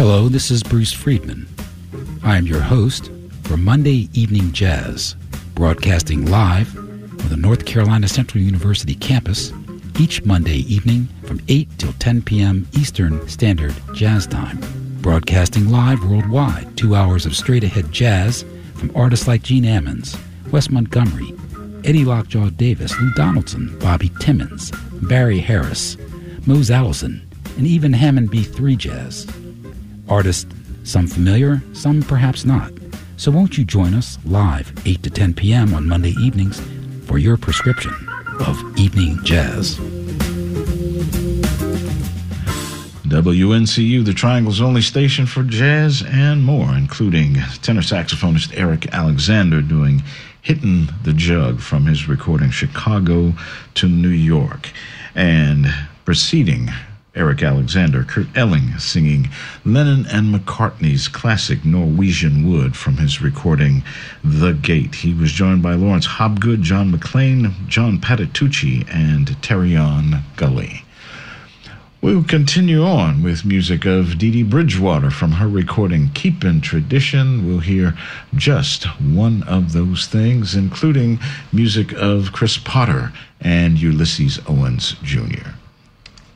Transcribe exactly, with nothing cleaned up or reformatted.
Hello, this is Bruce Friedman. I am your host for Monday Evening Jazz, broadcasting live from the North Carolina Central University campus each Monday evening from eight till ten p.m. Eastern Standard Jazz Time. Broadcasting live worldwide, two hours of straight-ahead jazz from artists like Gene Ammons, Wes Montgomery, Eddie Lockjaw Davis, Lou Donaldson, Bobby Timmons, Barry Harris, Mose Allison, and even Hammond B three Jazz. Artists, some familiar, some perhaps not. So won't you join us live eight to ten p.m. on Monday evenings for your prescription of evening jazz. W N C U, the Triangle's only station for jazz and more, including tenor saxophonist Eric Alexander doing Hittin' the Jug from his recording Chicago to New York. And preceding Eric Alexander, Kurt Elling singing Lennon and McCartney's classic Norwegian Wood from his recording The Gate. He was joined by Lawrence Hobgood, John McLean, John Patitucci, and Terrion Gully. We'll continue on with music of Dee Dee Bridgewater from her recording Keepin' Tradition. We'll hear just one of those things, including music of Chris Potter and Ulysses Owens Junior